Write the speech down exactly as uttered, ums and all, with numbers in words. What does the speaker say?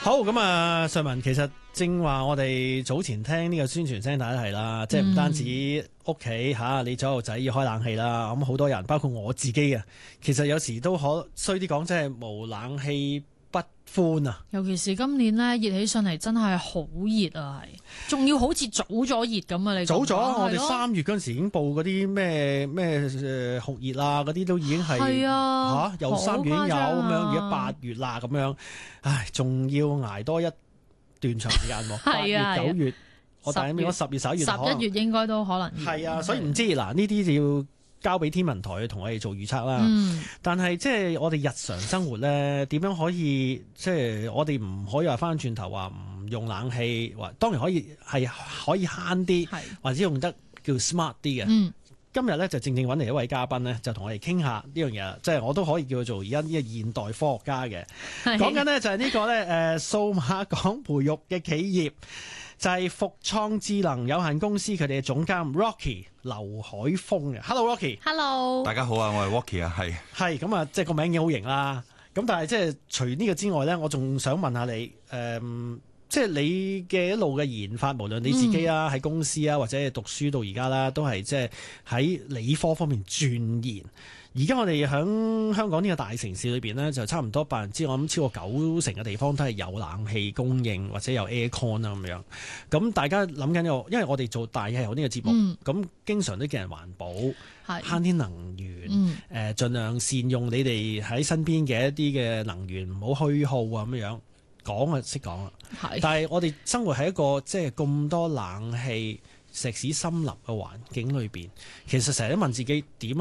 好咁啊，瑞文，其實正話我哋早前聽呢個宣傳聲帶係啦，即係唔單止屋企吓你左右仔要開冷氣啦，咁好多人包括我自己啊，其實有時都可衰啲講，即係無冷氣不歡啊！ 尤其是今年咧熱起上嚟真係好熱啊，係仲要好似早咗熱咁啊！你早咗，我哋係咯三月嗰陣時已經報嗰啲咩咩誒酷熱啊，嗰啲都已經係係啊嚇，由三月已經有好誇張啊咁樣，而家八月啦咁樣，唉，仲要捱多一段長時間喎，八月係啊九月，我大概十月講十月十一月可能十一月應該都可能熱係啊，所以唔知嗱呢啲就要交俾天文台去同我哋做預測啦。 嗯但係即係我哋日常生活咧，點樣可以即係我哋唔可以話翻轉頭話唔用冷氣，或當然可以係可以慳啲， 係或者用得叫 smart 啲嘅。 嗯今日咧就正正揾嚟一位嘉賓咧，就同我哋傾下呢樣嘢，即係我都可以叫佢做而家呢個現代科學家嘅。 係講緊呢就係呢個咧誒數碼港培育嘅企業，就係復創智能有限公司佢哋嘅總監 Rocky 劉海峰嘅。Hello Rocky， Hello， 大家好啊，我係 Rocky 啊，係係咁啊，即係個名已經好型啦。咁但係即係除呢個之外咧，我仲想問下你誒。嗯即係你嘅一路嘅研發，無論你自己啊，喺公司啊，或者係讀書到而家啦，都係即係喺理科方面鑽研。而家我哋喺香港呢個大城市裏邊呢，就差唔多百分之我諗超過九成嘅地方都係有冷氣供應或者有 aircon 啊咁樣。咁大家諗緊個，因為我哋做大氣候呢個節目，咁、嗯、經常都叫人環保，慳啲能源，誒、 嗯呃、盡量善用你哋喺身邊嘅一啲嘅能源，唔好虛耗啊咁樣。講啊識講啦，但係我哋生活喺一個即係咁多冷氣、石屎森林嘅環境裏邊，其實成日都問自己點